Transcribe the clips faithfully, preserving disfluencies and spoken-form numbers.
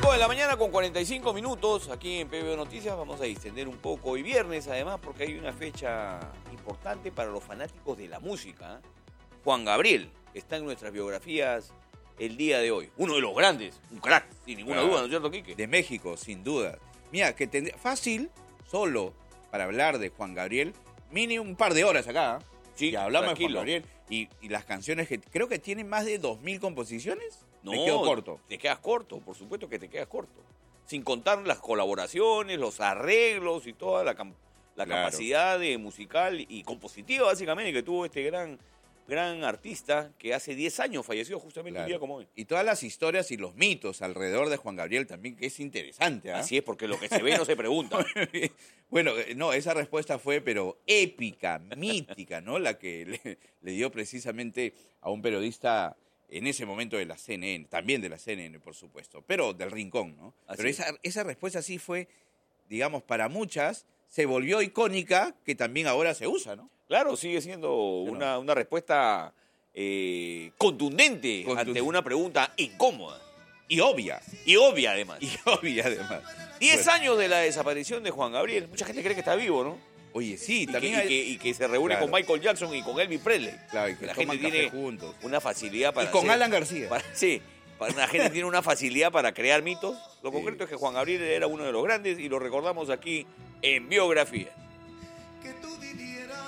cinco de la mañana con cuarenta y cinco minutos, aquí en P B O Noticias. Vamos a distender un poco hoy viernes, además, porque hay una fecha importante para los fanáticos de la música. Juan Gabriel está en nuestras biografías el día de hoy. Uno de los grandes, un crack, sin ninguna Claro. duda, ¿no es cierto, Quique? De México, sin duda. Mira, que tendría fácil, solo para hablar de Juan Gabriel, mínimo un par de horas acá. ¿eh? Sí, Ya hablamos tranquilo. de Juan Gabriel. Y, y las canciones que creo que tienen más de dos mil composiciones. No, Me quedo corto. Te quedas corto, por supuesto que te quedas corto. Sin contar las colaboraciones, los arreglos y toda la, cam- la Claro. capacidad de musical y compositiva, básicamente, que tuvo este gran, gran artista que hace diez años falleció justamente Claro. un día como hoy. Y todas las historias y los mitos alrededor de Juan Gabriel también, que es interesante. ¿ah? Así es, porque lo que se ve no se pregunta. Bueno, eh, no, esa respuesta fue, pero épica, mítica, ¿no? La que le, le dio precisamente a un periodista en ese momento de la C N N, también de la C N N, por supuesto, pero del Rincón, ¿no? Así pero es. esa, esa respuesta sí fue, digamos, para muchas, se volvió icónica, que también ahora se usa, ¿no? Claro, sigue siendo una, una respuesta eh, contundente, Contundente. ante una pregunta incómoda. Y obvia, Y obvia, además. y obvia además. Diez Bueno, años de la desaparición de Juan Gabriel. Mucha gente cree que está vivo, ¿no? Oye, sí, Y que, también y hay... que- y que se reúne Claro. con Michael Jackson y con Elvis Presley. Claro, y que la toman gente café tiene juntos. una facilidad para Y con hacer- Alan García. para- sí, para- la gente tiene una facilidad para crear mitos. Lo Sí. concreto es que Juan Gabriel era uno de los grandes y lo recordamos aquí en Biografía. que tú vivieras.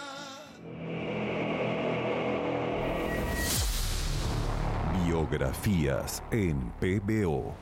Biografías en P B O.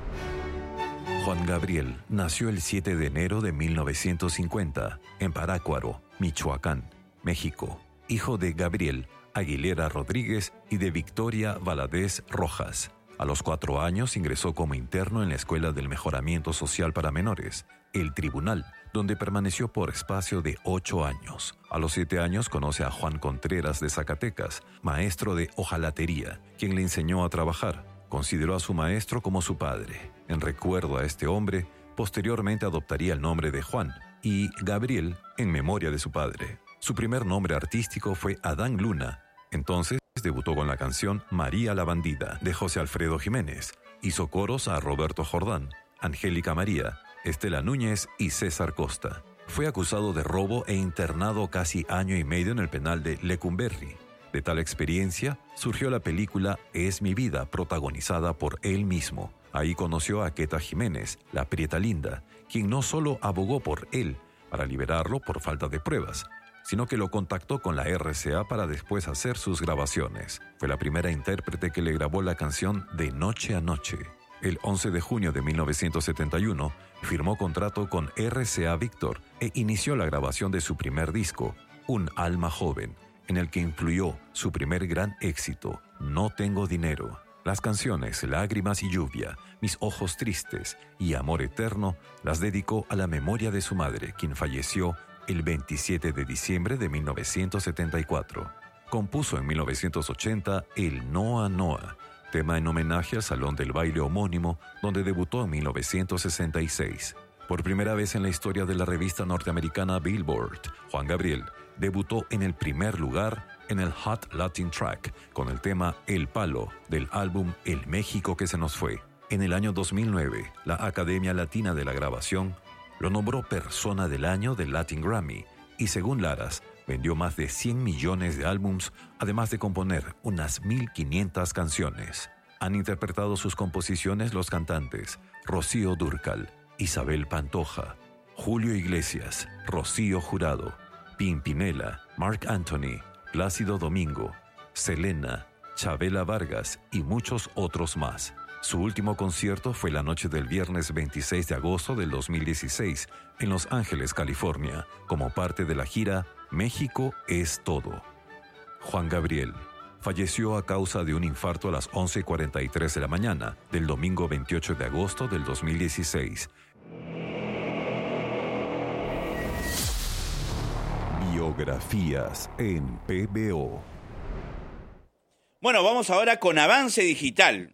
Juan Gabriel nació el siete de enero de mil novecientos cincuenta en Parácuaro, Michoacán, México, hijo de Gabriel Aguilera Rodríguez y de Victoria Valadez Rojas. A los cuatro años ingresó como interno en la Escuela del Mejoramiento Social para Menores, El Tribunal, donde permaneció por espacio de ocho años. A los siete años conoce a Juan Contreras de Zacatecas, maestro de hojalatería, quien le enseñó a trabajar. Consideró a su maestro como su padre. En recuerdo a este hombre, posteriormente adoptaría el nombre de Juan y Gabriel en memoria de su padre. Su primer nombre artístico fue Adán Luna. Entonces debutó con la canción María la Bandida de José Alfredo Jiménez. Hizo coros a Roberto Jordán, Angélica María, Estela Núñez y César Costa. Fue acusado de robo e internado casi año y medio en el penal de Lecumberri. De tal experiencia surgió la película Es mi vida, protagonizada por él mismo. Ahí conoció a Queta Jiménez, la prieta linda, quien no solo abogó por él para liberarlo por falta de pruebas, sino que lo contactó con la R C A para después hacer sus grabaciones. Fue la primera intérprete que le grabó la canción De Noche a Noche. El once de junio de mil novecientos setenta y uno firmó contrato con R C A Víctor e inició la grabación de su primer disco, Un alma joven, en el que incluyó su primer gran éxito, No tengo dinero. Las canciones Lágrimas y lluvia, Mis ojos tristes y Amor eterno las dedicó a la memoria de su madre, quien falleció el veintisiete de diciembre de mil novecientos setenta y cuatro. Compuso en mil novecientos ochenta el Noa Noa, tema en homenaje al Salón del Baile homónimo, donde debutó en mil novecientos sesenta y seis. Por primera vez en la historia de la revista norteamericana Billboard, Juan Gabriel debutó en el primer lugar en el Hot Latin Track con el tema El Palo del álbum El México que se nos fue. En el año dos mil nueve, la Academia Latina de la Grabación lo nombró Persona del Año del Latin Grammy y, según Laras, vendió más de cien millones de álbums, además de componer unas mil quinientas canciones. Han interpretado sus composiciones los cantantes Rocío Dúrcal, Isabel Pantoja, Julio Iglesias, Rocío Jurado, Pimpinela, Marc Anthony, Plácido Domingo, Selena, Chabela Vargas y muchos otros más. Su último concierto fue la noche del viernes veintiséis de agosto del dos mil dieciséis en Los Ángeles, California, como parte de la gira México es todo. Juan Gabriel falleció a causa de un infarto a las once cuarenta y tres de la mañana del domingo veintiocho de agosto del dos mil dieciséis. Biografías en P B O. Bueno, vamos ahora con Avance Digital.